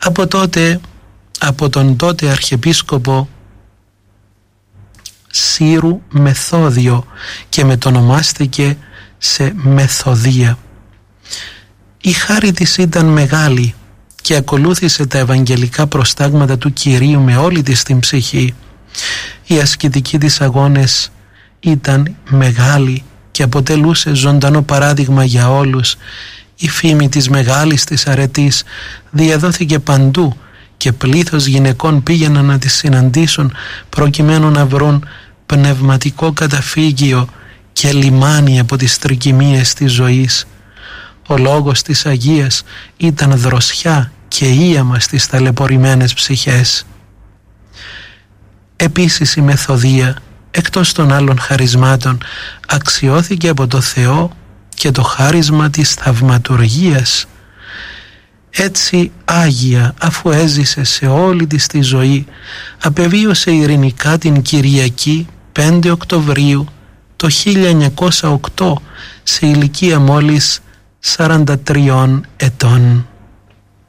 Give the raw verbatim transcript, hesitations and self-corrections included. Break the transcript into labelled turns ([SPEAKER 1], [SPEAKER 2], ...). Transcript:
[SPEAKER 1] Από τότε, από τον τότε Αρχιεπίσκοπο Σύρου Μεθόδιο και μετονομάστηκε σε Μεθοδία. Η χάρη της ήταν μεγάλη και ακολούθησε τα ευαγγελικά προστάγματα του Κυρίου με όλη της την ψυχή. Οι ασκητικοί της αγώνες ήταν μεγάλη και αποτελούσε ζωντανό παράδειγμα για όλους. Η φήμη της μεγάλης της αρετής διαδόθηκε παντού και πλήθος γυναικών πήγαιναν να τις συναντήσουν προκειμένου να βρουν πνευματικό καταφύγιο και λιμάνι από τις τρικυμίες της ζωής. Ο λόγος της Αγίας ήταν δροσιά και ίαμα στις ταλαιπωρημένες ψυχές. Επίσης η Μεθοδία, εκτός των άλλων χαρισμάτων, αξιώθηκε από το Θεό και το χάρισμα της θαυματουργίας. Έτσι Άγια, αφού έζησε σε όλη της τη ζωή, απεβίωσε ειρηνικά την Κυριακή πέντε Οκτωβρίου το χίλια εννιακόσια οκτώ σε ηλικία μόλις σαράντα τριών ετών.